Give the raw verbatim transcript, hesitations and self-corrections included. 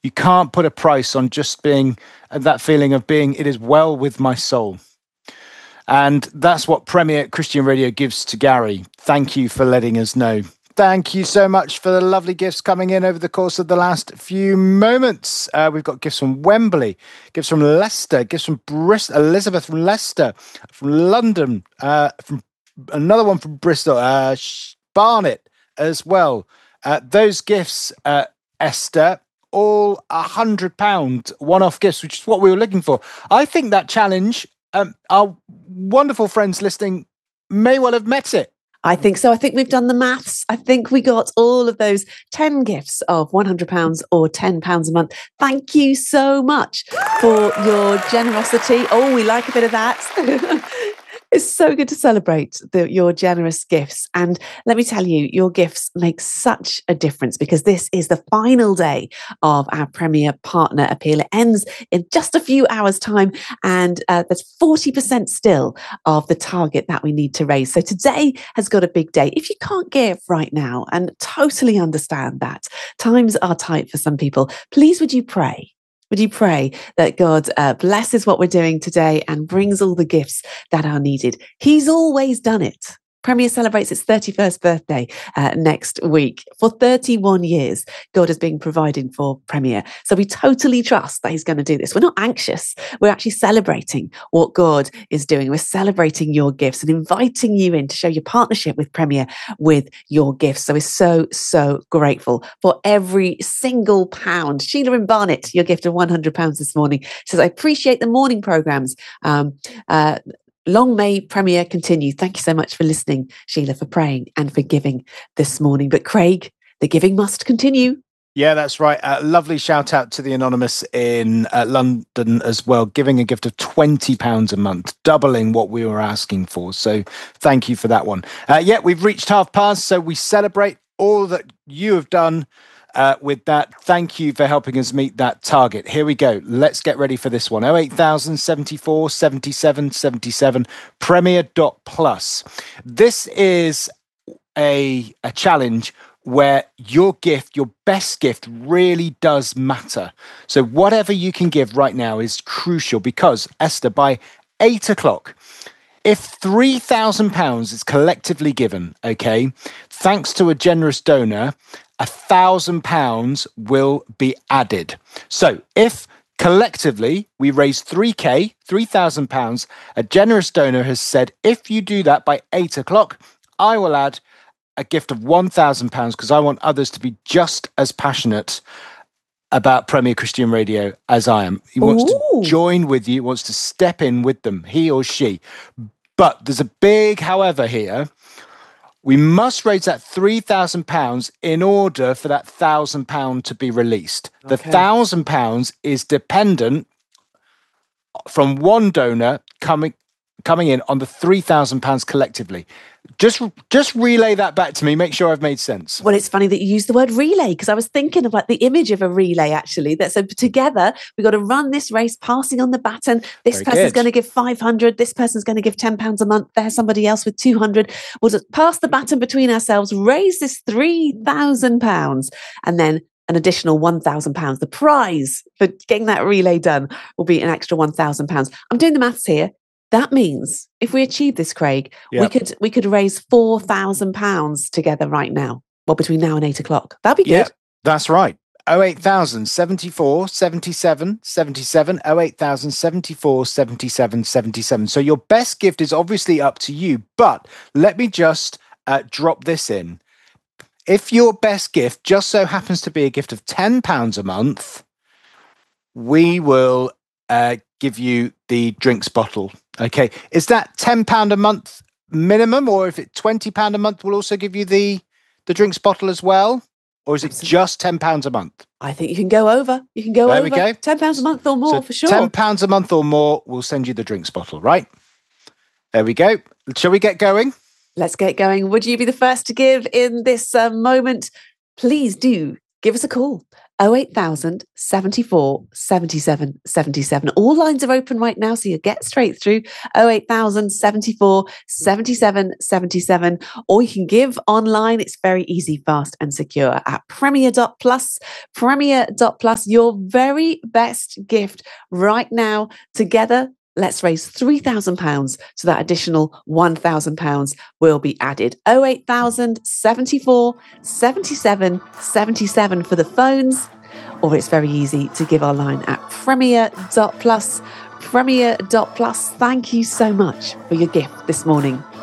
You can't put a price on just being that feeling of being, it is well with my soul. And that's what Premier Christian Radio gives to Gary. Thank you for letting us know. Thank you so much for the lovely gifts coming in over the course of the last few moments. Uh, we've got gifts from Wembley, gifts from Leicester, gifts from Bristol, Elizabeth from Leicester, from London, uh, from another one from Bristol, uh, Barnet as well. Uh, those gifts, uh, Esther, all one hundred pounds one-off gifts, which is what we were looking for. I think that challenge, um, our wonderful friends listening may well have met it. I think so. I think we've done the maths. I think we got all of those ten gifts of one hundred pounds or ten pounds a month. Thank you so much for your generosity. Oh, we like a bit of that. It's so good to celebrate the, your generous gifts. And let me tell you, your gifts make such a difference because this is the final day of our Premier Partner Appeal. It ends in just a few hours' time, and uh, there's forty percent still of the target that we need to raise. So today has got a big day. If you can't give right now, and totally understand that, times are tight for some people, please would you pray? Would you pray that God uh, blesses what we're doing today and brings all the gifts that are needed? He's always done it. Premier celebrates its thirty-first birthday uh, next week. For thirty-one years, God has been providing for Premier. So we totally trust that he's going to do this. We're not anxious. We're actually celebrating what God is doing. We're celebrating your gifts and inviting you in to show your partnership with Premier with your gifts. So we're so, so grateful for every single pound. Sheila in Barnet, your gift of one hundred pounds this morning, says, I appreciate the morning programmes. Um, uh, Long may Premier continue. Thank you so much for listening, Sheila, for praying and for giving this morning. But Craig, the giving must continue. Yeah, that's right. Uh, lovely shout out to the Anonymous in uh, London as well, giving a gift of twenty pounds a month, doubling what we were asking for. So thank you for that one. Uh, yeah, we've reached half past, so we celebrate all that you have done. Uh, with that, thank you for helping us meet that target. Here we go. Let's get ready for this one. oh eight thousand seventy-four seventy-seven seventy-seven Premier dot plus. This is a, a challenge where your gift, your best gift really does matter. So whatever you can give right now is crucial because, Esther, by eight o'clock, if three thousand pounds is collectively given, okay, thanks to a generous donor, a thousand pounds will be added. So if collectively we raise three K, three thousand pounds, a generous donor has said, if you do that by eight o'clock, I will add a gift of one thousand pounds because I want others to be just as passionate about Premier Christian Radio as I am. He wants Ooh. to join with you, wants to step in with them, he or she. But there's a big however here. We must raise that three thousand pounds in order for that one thousand pounds to be released. The Okay. one thousand pounds is dependent from one donor coming coming in on the three thousand pounds collectively. Just just relay that back to me. Make sure I've made sense. Well, it's funny that you used the word relay because I was thinking of like the image of a relay, actually. That so together we've got to run this race, passing on the baton. This Very person's good. going to give five hundred. This person's going to give ten pounds a month. There's somebody else with two hundred. We'll just pass the baton between ourselves, raise this three thousand pounds, and then an additional one thousand pounds. The prize for getting that relay done will be an extra one thousand pounds. I'm doing the maths here. That means if we achieve this, Craig, we Yep. could we could raise four thousand pounds together right now. Well, between now and eight o'clock. That'd be good. Yeah, that's right. oh eight thousand seventy-four seventy-seven seventy-seven oh eight thousand seventy-four seventy-seven seventy-seven. So your best gift is obviously up to you, but let me just uh, drop this in. If your best gift just so happens to be a gift of ten pounds a month, we will uh, give you the drinks bottle. Okay. Is that ten pounds a month minimum, or if it's twenty pounds a month, we'll also give you the, the drinks bottle as well? Or is it just ten pounds a month? I think you can go over. You can go There over we go. ten pounds a month or more So for sure. ten pounds a month or more, we'll send you the drinks bottle, right? There we go. Shall we get going? Let's get going. Would you be the first to give in this uh, moment? Please do give us a call. oh eight thousand, seventy-four, seventy-seven, seventy-seven. All lines are open right now, so you get straight through oh eight thousand, seventy-four, seventy-seven, seventy-seven. Or you can give online. It's very easy, fast and secure at Premier dot plus. Premier dot plus, your very best gift right now. Together, let's raise three thousand pounds, so that additional one thousand pounds will be added. oh eight thousand, seventy-four, seventy-seven, seventy-seven for the phones, or it's very easy to give online at Premier dot plus. Premier dot plus, thank you so much for your gift this morning.